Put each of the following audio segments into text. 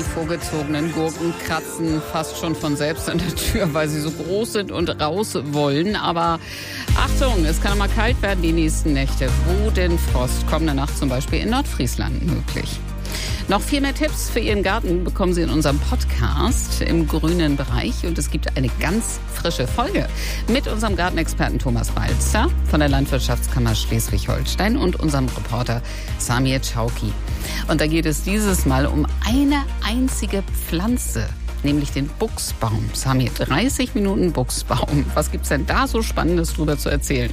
vorgezogenen Gurken kratzen fast schon von selbst an der Tür, weil sie so groß sind und raus wollen. Aber Achtung, es kann mal kalt werden die nächsten Nächte. Bodenfrost kommende Nacht zum Beispiel in Nordfriesland möglich. Noch viel mehr Tipps für Ihren Garten bekommen Sie in unserem Podcast im grünen Bereich. Und es gibt eine ganz frische Folge mit unserem Gartenexperten Thomas Balzer von der Landwirtschaftskammer Schleswig-Holstein und unserem Reporter Samir Chauki. Und da geht es dieses Mal um eine einzige Pflanze, nämlich den Buchsbaum. Samir, 30 Minuten Buchsbaum. Was gibt's denn da so Spannendes drüber zu erzählen?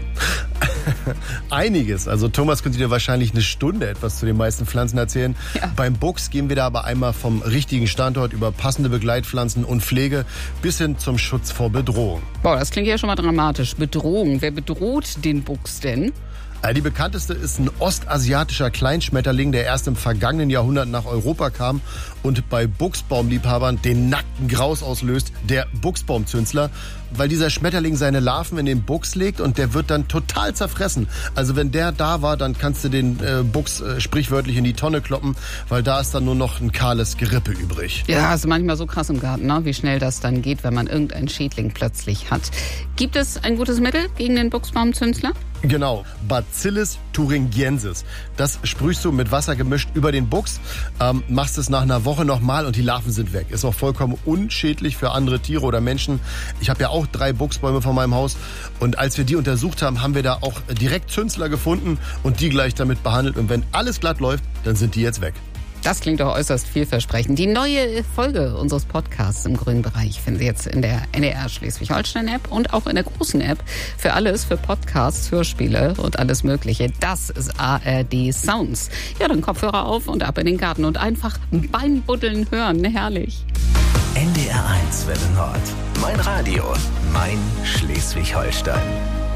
Einiges. Also Thomas könnte dir wahrscheinlich eine Stunde etwas zu den meisten Pflanzen erzählen. Ja. Beim Buchs gehen wir da aber einmal vom richtigen Standort über passende Begleitpflanzen und Pflege bis hin zum Schutz vor Bedrohung. Boah, das klingt ja schon mal dramatisch. Bedrohung. Wer bedroht den Buchs denn? Die bekannteste ist ein ostasiatischer Kleinschmetterling, der erst im vergangenen Jahrhundert nach Europa kam und bei Buchsbaumliebhabern den nackten Graus auslöst, der Buchsbaumzünsler, weil dieser Schmetterling seine Larven in den Buchs legt und der wird dann total zerfressen. Also wenn der da war, dann kannst du den Buchs sprichwörtlich in die Tonne kloppen, weil da ist dann nur noch ein kahles Gerippe übrig. Ja, ist manchmal so krass im Garten, ne? Wie schnell das dann geht, wenn man irgendeinen Schädling plötzlich hat. Gibt es ein gutes Mittel gegen den Buchsbaumzünsler? Genau, Bacillus thuringiensis. Das sprühst du mit Wasser gemischt über den Buchs, machst es nach einer Woche nochmal und die Larven sind weg. Ist auch vollkommen unschädlich für andere Tiere oder Menschen. Ich habe ja auch 3 Buchsbäume vor meinem Haus und als wir die untersucht haben, haben wir da auch direkt Zünsler gefunden und die gleich damit behandelt. Und wenn alles glatt läuft, dann sind die jetzt weg. Das klingt doch äußerst vielversprechend. Die neue Folge unseres Podcasts im grünen Bereich finden Sie jetzt in der NDR Schleswig-Holstein-App und auch in der großen App für alles, für Podcasts, Hörspiele und alles Mögliche. Das ist ARD Sounds. Ja, dann Kopfhörer auf und ab in den Garten und einfach beim Buddeln hören. Herrlich. NDR 1 Welle Nord. Mein Radio, mein Schleswig-Holstein.